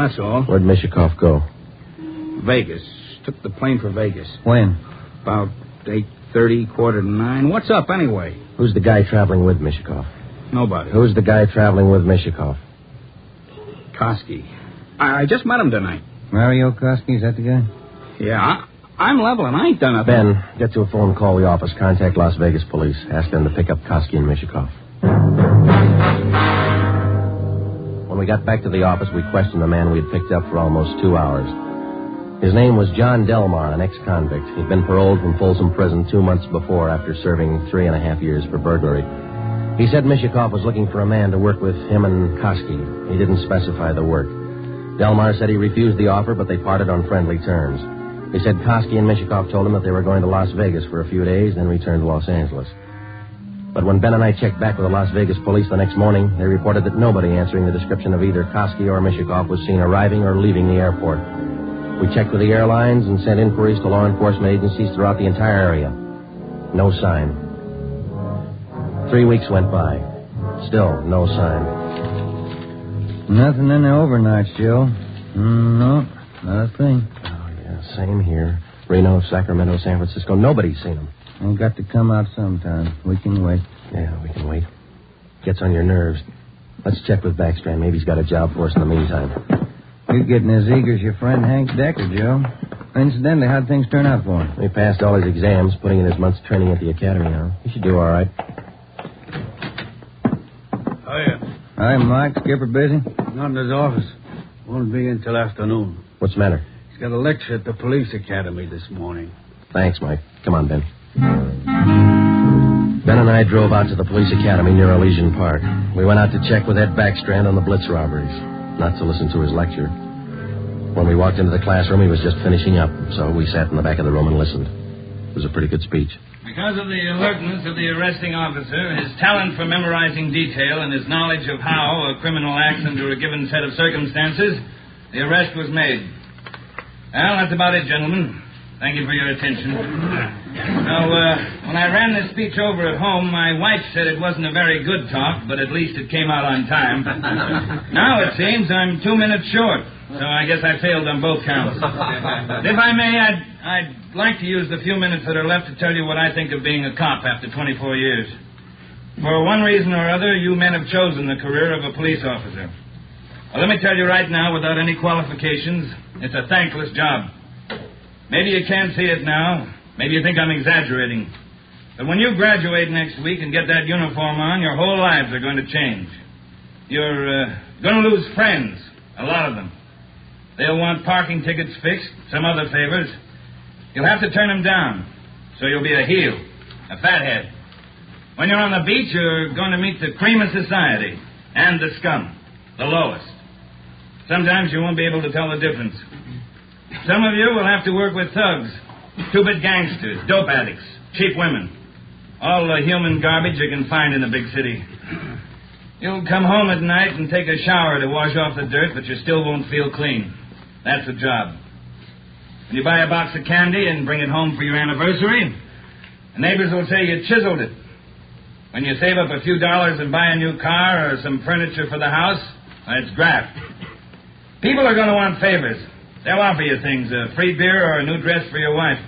That's all. Where'd Mishikoff go? Vegas. Took the plane for Vegas. When? About 8:30, 8:45. What's up, anyway? Who's the guy traveling with Mishikoff? Nobody. Who's the guy traveling with Mishikoff? Koski. I just met him tonight. Mario Koski, is that the guy? Yeah, I'm level and I ain't done nothing. Ben, get to a phone, call the office, contact Las Vegas police. Ask them to pick up Koski and Mishikoff. When we got back to the office, we questioned the man we had picked up for almost 2 hours. His name was John Delmar, an ex-convict. He'd been paroled from Folsom Prison 2 months before after serving 3.5 years for burglary. He said Mishikoff was looking for a man to work with him and Koski. He didn't specify the work. Delmar said he refused the offer, but they parted on friendly terms. He said Koski and Mishikoff told him that they were going to Las Vegas for a few days, then return to Los Angeles. But when Ben and I checked back with the Las Vegas police the next morning, they reported that nobody answering the description of either Koski or Mishikoff was seen arriving or leaving the airport. We checked with the airlines and sent inquiries to law enforcement agencies throughout the entire area. No sign. 3 weeks went by. Still no sign. Nothing in the overnights, Joe. No, not a thing. Oh, yeah, same here. Reno, Sacramento, San Francisco. Nobody's seen him. They've got to come out sometime. We can wait. Yeah, we can wait. Gets on your nerves. Let's check with Backstrand. Maybe he's got a job for us in the meantime. You're getting as eager as your friend Hank Decker, Joe. Incidentally, how'd things turn out for him? He passed all his exams, putting in his month's training at the academy now. He should do all right. Hiya. Hi, Mike. Skipper busy? Not in his office. Won't be in till afternoon. What's the matter? He's got a lecture at the police academy this morning. Thanks, Mike. Come on, Ben. Ben and I drove out to the police academy near Elysian Park. We went out to check with Ed Backstrand on the Blitz robberies, not to listen to his lecture. When we walked into the classroom, he was just finishing up, so we sat in the back of the room and listened. It was a pretty good speech. Because of the alertness of the arresting officer, his talent for memorizing detail, and his knowledge of how a criminal acts under a given set of circumstances, the arrest was made. Well, that's about it, gentlemen. Thank you for your attention. Now, when I ran this speech over at home, my wife said it wasn't a very good talk, but at least it came out on time. Now it seems I'm 2 minutes short, so I guess I failed on both counts. If I may, I'd like to use the few minutes that are left to tell you what I think of being a cop after 24 years. For one reason or other, you men have chosen the career of a police officer. Well, let me tell you right now, without any qualifications, it's a thankless job. Maybe you can't see it now. Maybe you think I'm exaggerating. But when you graduate next week and get that uniform on, your whole lives are going to change. You're going to lose friends, a lot of them. They'll want parking tickets fixed, some other favors. You'll have to turn them down, so you'll be a heel, a fathead. When you're on the beach, you're going to meet the cream of society and the scum, the lowest. Sometimes you won't be able to tell the difference. Some of you will have to work with thugs, two-bit gangsters, dope addicts, cheap women. All the human garbage you can find in a big city. You'll come home at night and take a shower to wash off the dirt, but you still won't feel clean. That's the job. When you buy a box of candy and bring it home for your anniversary, the neighbors will say you chiseled it. When you save up a few dollars and buy a new car or some furniture for the house, it's graft. People are going to want favors. They'll offer you things, a free beer or a new dress for your wife.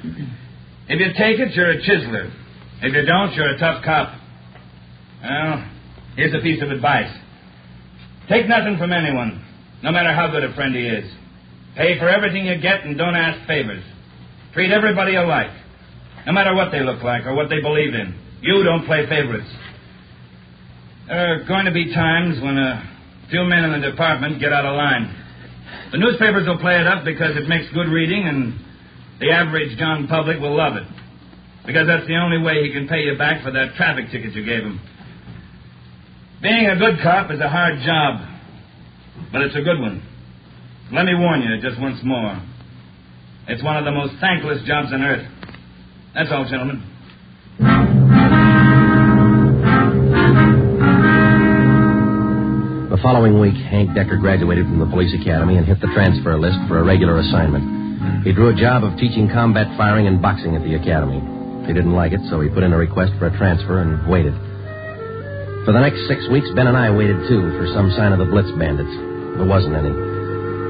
If you take it, you're a chiseler. If you don't, you're a tough cop. Well, here's a piece of advice. Take nothing from anyone, no matter how good a friend he is. Pay for everything you get and don't ask favors. Treat everybody alike, no matter what they look like or what they believe in. You don't play favorites. There are going to be times when a few men in the department get out of line. The newspapers will play it up because it makes good reading, and the average John public will love it. Because that's the only way he can pay you back for that traffic ticket you gave him. Being a good cop is a hard job, but it's a good one. Let me warn you just once more. It's one of the most thankless jobs on earth. That's all, gentlemen. The following week, Hank Decker graduated from the police academy and hit the transfer list for a regular assignment. He drew a job of teaching combat firing and boxing at the academy. He didn't like it, so he put in a request for a transfer and waited. For the next 6 weeks, Ben and I waited, too, for some sign of the Blitz bandits. There wasn't any.